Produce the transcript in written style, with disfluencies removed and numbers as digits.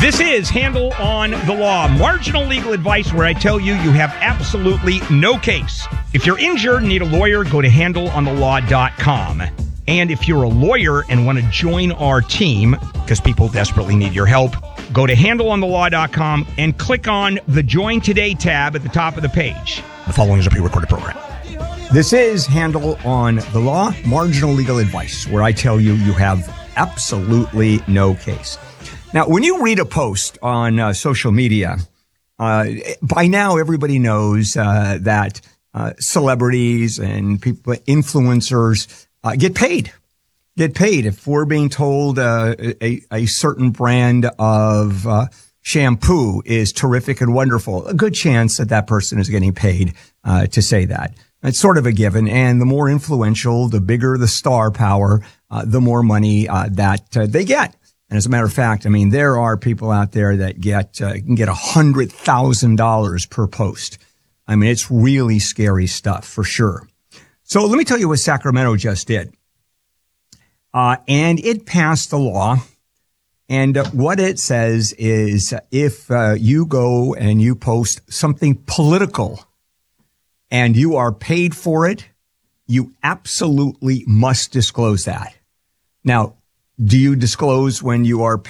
This is Handle on the Law, marginal legal advice where I tell you you have absolutely no case. If you're injured and need a lawyer, go to handleonthelaw.com. And if you're a lawyer and want to join our team, because people desperately need your help, go to handleonthelaw.com and click on the Join Today tab at the top of the page. The following is a pre-recorded program. This is Handle on the Law, marginal legal advice, where I tell you you have absolutely no case. Now, when you read a post on social media, by now everybody knows that celebrities and people, influencers, get paid. If we're being told a certain brand of shampoo is terrific and wonderful, a good chance that that person is getting paid to say that. It's sort of a given. And the more influential, the bigger the star power, the more money that they get. And as a matter of fact, I mean, there are people out there that can get $100,000 per post. I mean, it's really scary stuff for sure. So let me tell you what Sacramento just did. And it passed a law. And what it says is if you go and you post something political and you are paid for it, you absolutely must disclose that. Now, do you disclose when you are